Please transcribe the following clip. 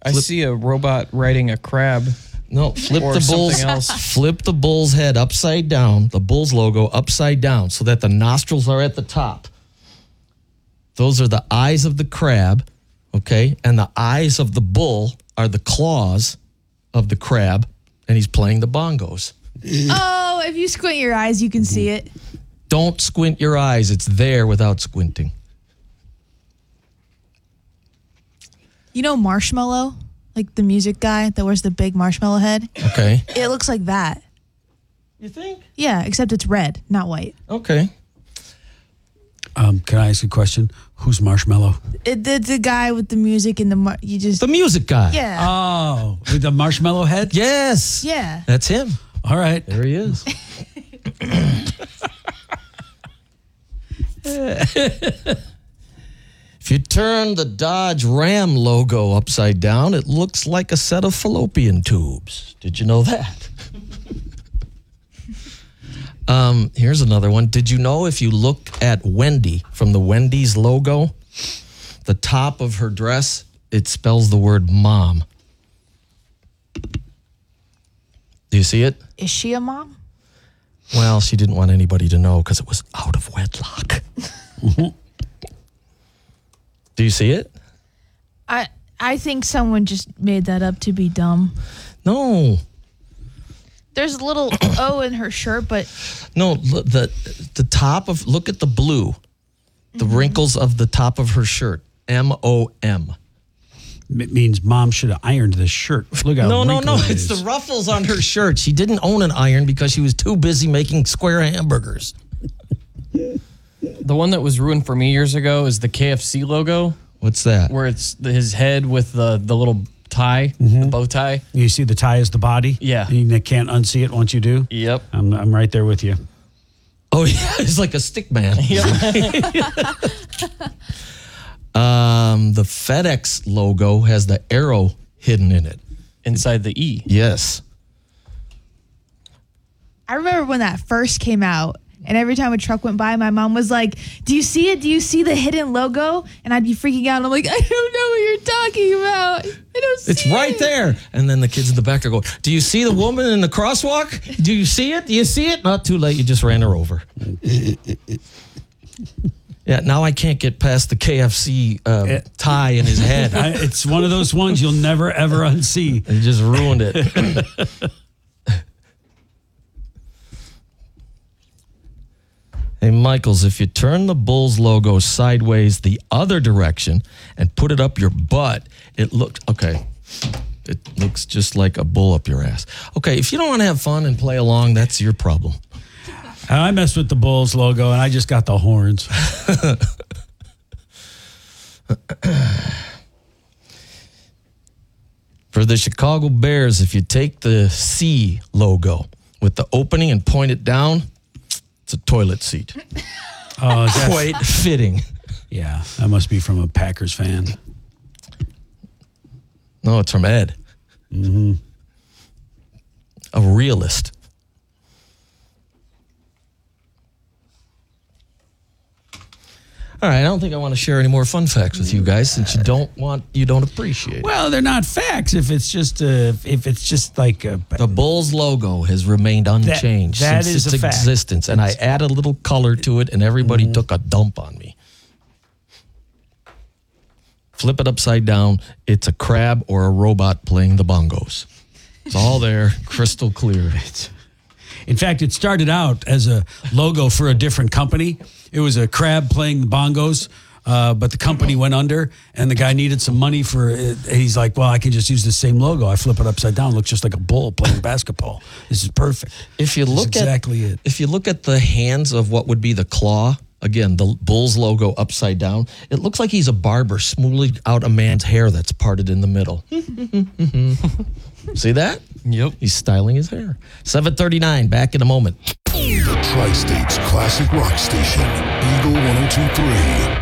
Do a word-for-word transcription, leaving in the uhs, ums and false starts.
I see a robot riding a crab. No, flip or the bull's something else. flip the bull's head upside down, the bull's logo upside down, so that the nostrils are at the top. Those are the eyes of the crab, okay? And the eyes of the bull are the claws of the crab, and he's playing the bongos. Oh, if you squint your eyes, you can see it. Don't squint your eyes. It's there without squinting. You know Marshmallow? Like the music guy that wears the big marshmallow head? Okay. It looks like that. You think? Yeah, except it's red, not white. Okay. Um, can I ask a question? Who's Marshmallow? It, the, the guy with the music and the mar- you just The music guy. yeah Oh, with the marshmallow head? Yes. yeah. That's him. All right. There he is. If you turn the Dodge Ram logo upside down, it looks like a set of fallopian tubes. Did you know that? um, here's another one. Did you know if you look at Wendy from the Wendy's logo, the top of her dress, it spells the word mom. Do you see it? Is she a mom? Well, she didn't want anybody to know because it was out of wedlock. Do you see it? I I think someone just made that up to be dumb. No. There's a little O in her shirt, but No, look, the the top of, look at the blue. The Mm-hmm. wrinkles of the top of her shirt. M O M. It means mom should have ironed this shirt. Look how No, no, no. wrinkled it It's is. the ruffles on her shirt. She didn't own an iron because she was too busy making square hamburgers. The one that was ruined for me years ago is the K F C logo, What's that? where it's the, his head with the, the little tie, the bow tie. You see the tie is the body? Yeah. And you can't unsee it once you do? Yep. I'm, I'm right there with you. Oh, yeah. It's like a stick man. Yep. Um, the FedEx logo has the arrow hidden in it. Inside the E. Yes. I remember when that first came out, and every time a truck went by, my mom was like, "Do you see it? Do you see the hidden logo?" And I'd be freaking out. And I'm like, "I don't know what you're talking about. I don't see It's right it." there. And then the kids in the back are going, do you see the woman in the crosswalk? Do you see it? Do you see it? Not too late. You just ran her over. Yeah, now I can't get past the K F C um, It- tie in his head. I, it's one of those ones you'll never, ever unsee. He just ruined it. Hey, Michaels, if you turn the Bulls logo sideways the other direction and put it up your butt, it looks, okay, it looks just like a bull up your ass. Okay, if you don't want to have fun and play along, that's your problem. And I messed with the Bulls logo, and I just got the horns. For the Chicago Bears, if you take the C logo with the opening and point it down, it's a toilet seat. Oh, that's, Quite fitting. yeah, that must be from a Packers fan. No, it's from Ed. Mm-hmm. A realist. All right, I don't think I want to share any more fun facts with you guys since you don't want, you don't appreciate it. Well, they're not facts if it's just uh, if it's just like a, The Bulls logo has remained unchanged that since is its a fact. existence, and I add a little color to it, and everybody took a dump on me. Flip it upside down, it's a crab or a robot playing the bongos. It's all there, crystal clear. In fact, it started out as a logo for a different company. It was a crab playing the bongos, uh, but the company went under, and the guy needed some money for it. He's like, well, I can just use the same logo. I flip it upside down. It looks just like a bull playing basketball. This is perfect. If you This is look exactly at it. if you look at the hands of what would be the claw, again, the Bulls logo upside down, it looks like he's a barber smoothing out a man's hair that's parted in the middle. See that? Yep. He's styling his hair. seven thirty-nine, back in a moment. The Tri-State's classic rock station, Eagle one oh two point three.